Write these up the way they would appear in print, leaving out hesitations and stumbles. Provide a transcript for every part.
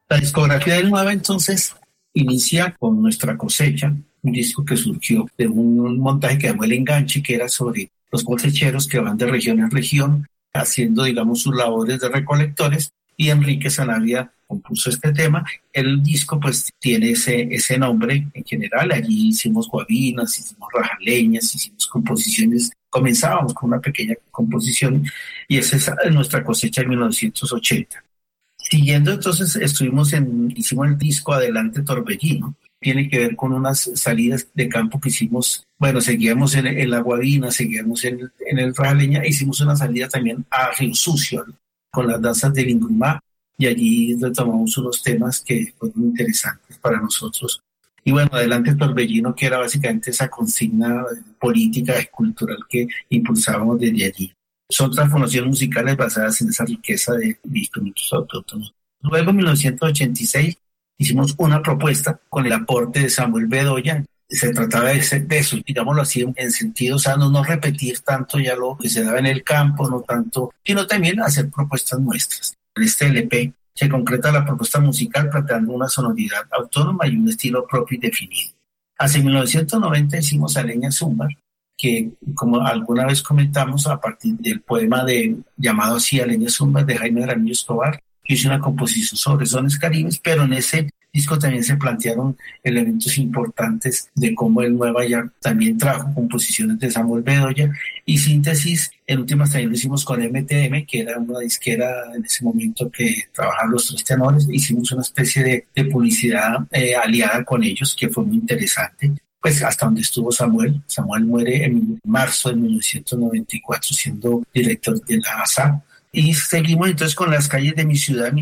La discografía del Nueva entonces inicia con Nuestra Cosecha, un disco que surgió de un montaje que llamó El Enganche, que era sobre los cosecheros que van de región en región haciendo, digamos, sus labores de recolectores, y Enrique Sanabria compuso este tema. El disco pues tiene ese nombre en general. Allí hicimos guabinas, hicimos rajaleñas, hicimos composiciones. Comenzábamos con una pequeña composición y esa es Nuestra Cosecha de 1980. Siguiendo entonces hicimos el disco Adelante Torbellino. Tiene que ver con unas salidas de campo que hicimos. Bueno, seguíamos en la Guabina, seguíamos en el Rajaleña, hicimos una salida también a Río Sucio con las danzas del Ingumá, y allí retomamos unos temas que fueron interesantes para nosotros. Y bueno, Adelante Torbellino, que era básicamente esa consigna política y cultural que impulsábamos desde allí. Son transformaciones musicales basadas en esa riqueza de instrumentos autóctonos. Luego, en 1986, hicimos una propuesta con el aporte de Samuel Bedoya. Se trataba de eso, digámoslo así, en sentido sano, no repetir tanto ya lo que se daba en el campo, no tanto, sino también hacer propuestas nuestras. En este LP se concreta la propuesta musical planteando una sonoridad autónoma y un estilo propio y definido. Hacia 1990 hicimos Aleña Zumbar, que como alguna vez comentamos, a partir del poema llamado así Aleña Zumbar de Jaime Jaramillo Escobar, que hizo una composición sobre sones caribes, pero en ese disco también se plantearon elementos importantes de cómo el Nueva ya también trajo composiciones de Samuel Bedoya, y síntesis en últimas también lo hicimos con MTM, que era una disquera en ese momento que trabajaban los tres tenores. Hicimos una especie de publicidad aliada con ellos, que fue muy interesante. Pues hasta donde estuvo Samuel. Samuel muere en marzo de 1994 siendo director de la ASA. Y seguimos entonces con Las Calles de mi Ciudad,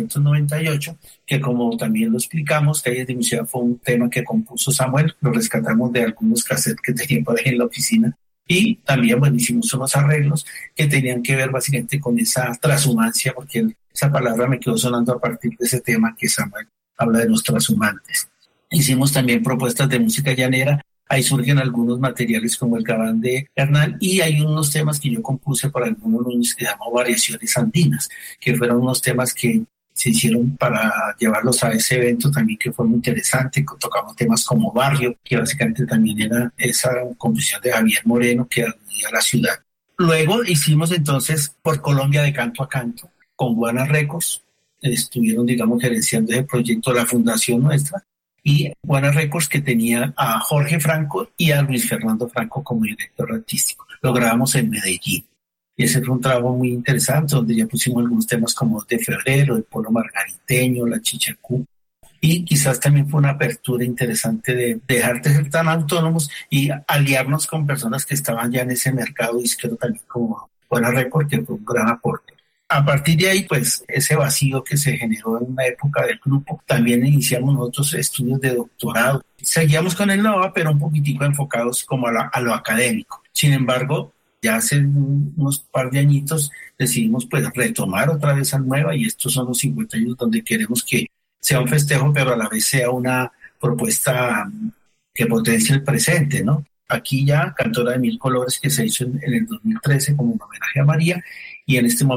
1998, que como también lo explicamos, Calles de mi Ciudad fue un tema que compuso Samuel, lo rescatamos de algunos cassettes que tenía por ahí en la oficina, y también bueno, hicimos unos arreglos que tenían que ver básicamente con esa transhumancia, porque esa palabra me quedó sonando a partir de ese tema que Samuel habla de los transhumantes. Hicimos también propuestas de música llanera. Ahí surgen algunos materiales como el Gabán de Hernán, y hay unos temas que yo compuse para algunos niños que llamó Variaciones Andinas, que fueron unos temas que se hicieron para llevarlos a ese evento también, que fue muy interesante. Tocamos temas como Barrio, que básicamente también era esa composición de Javier Moreno que aludía a la ciudad. Luego hicimos entonces Por Colombia de Canto a Canto con Guana Records. Estuvieron, digamos, gerenciando ese proyecto de la fundación nuestra. Y Guana Records, que tenía a Jorge Franco y a Luis Fernando Franco como director artístico. Lo grabamos en Medellín. Y ese fue un trabajo muy interesante, donde ya pusimos algunos temas como De Febrero, El Polo Margariteño, La Chichacú. Y quizás también fue una apertura interesante de dejar de ser tan autónomos y aliarnos con personas que estaban ya en ese mercado disquero también como Guana Records, que fue un gran aporte. A partir de ahí, pues, ese vacío que se generó en una época del grupo, también iniciamos nosotros estudios de doctorado. Seguíamos con el NOVA, pero un poquitico enfocados como a lo académico. Sin embargo, ya hace unos par de añitos decidimos pues retomar otra vez al Nueva, y estos son los 50 años donde queremos que sea un festejo, pero a la vez sea una propuesta que potencie el presente, ¿no? Aquí ya Cantora de Mil Colores, que se hizo en el 2013 como un homenaje a María, y en este momento